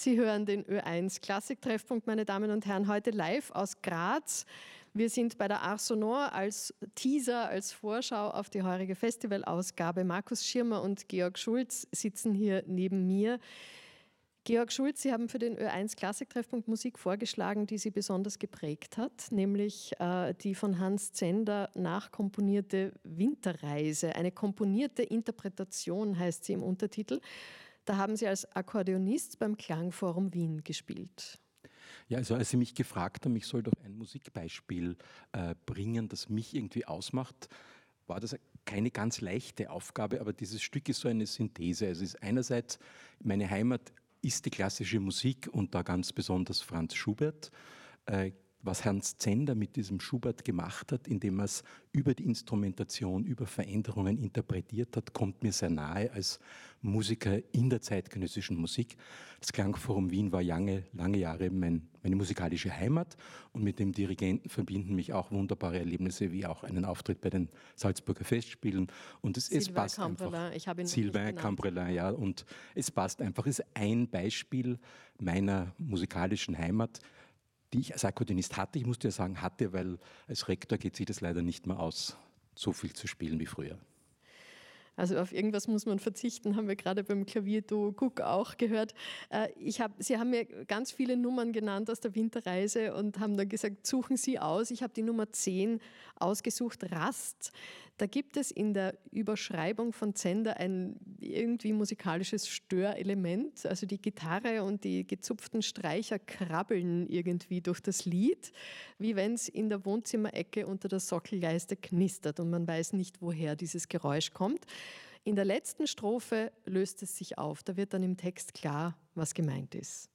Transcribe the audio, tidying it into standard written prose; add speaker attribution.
Speaker 1: Sie hören den Ö1 Klassik-Treffpunkt, meine Damen und Herren, heute live aus Graz. Wir sind bei der Ars Sonor als Teaser, als Vorschau auf die heurige Festivalausgabe. Markus Schirmer und Georg Schulz sitzen hier neben mir. Georg Schulz, Sie haben für den Ö1 Klassik-Treffpunkt Musik vorgeschlagen, die Sie besonders geprägt hat, nämlich die von Hans Zender nachkomponierte Winterreise. Eine komponierte Interpretation heißt sie im Untertitel. Da haben Sie als Akkordeonist beim Klangforum Wien gespielt.
Speaker 2: Ja, also als Sie mich gefragt haben, ich soll doch ein Musikbeispiel bringen, das mich irgendwie ausmacht, war das keine ganz leichte Aufgabe, aber dieses Stück ist so eine Synthese. Es ist einerseits, meine Heimat ist die klassische Musik und da ganz besonders Franz Schubert. Was Hans Zender mit diesem Schubert gemacht hat, indem er es über die Instrumentation, über Veränderungen interpretiert hat, kommt mir sehr nahe als Musiker in der zeitgenössischen Musik. Das Klangforum Wien war lange Jahre meine musikalische Heimat und mit dem Dirigenten verbinden mich auch wunderbare Erlebnisse, wie auch einen Auftritt bei den Salzburger Festspielen. Und es passt einfach. Sylvain Cambrelin, ja, und es passt einfach. Es ist ein Beispiel meiner musikalischen Heimat, die ich als Akkordeonist hatte. Ich musste ja sagen, hatte, weil als Rektor geht sich das leider nicht mehr aus, so viel zu spielen wie früher.
Speaker 1: Also auf irgendwas muss man verzichten, haben wir gerade beim Klavierduo Cook auch gehört. Sie haben mir ganz viele Nummern genannt aus der Winterreise und haben dann gesagt, suchen Sie aus. Ich habe die Nummer 10 ausgesucht, Rast. Da gibt es in der Überschreibung von Zender ein irgendwie musikalisches Störelement. Also die Gitarre und die gezupften Streicher krabbeln irgendwie durch das Lied, wie wenn es in der Wohnzimmerecke unter der Sockelleiste knistert und man weiß nicht, woher dieses Geräusch kommt. In der letzten Strophe löst es sich auf. Da wird dann im Text klar, was gemeint ist.